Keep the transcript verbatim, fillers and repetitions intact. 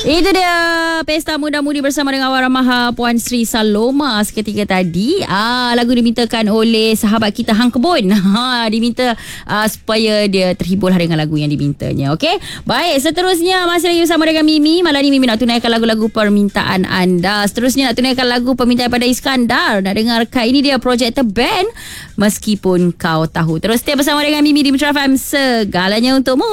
Itu dia Pesta Muda-Mudi bersama dengan Awak Ramaha Puan Sri Saloma seketika tadi. Ah, lagu dimintakan oleh sahabat kita Hang Kebun. Ha, diminta uh, supaya dia terhibur dengan lagu yang dimintanya. Okey. Baik, seterusnya masih lagi bersama dengan Mimi. Malam ni Mimi nak tunaikan lagu-lagu permintaan anda. Seterusnya nak tunaikan lagu permintaan pada Iskandar. Nak dengarkan ini dia Project The Band Meskipun Kau Tahu. Terus stay bersama dengan Mimi di Metro F M, segalanya untukmu.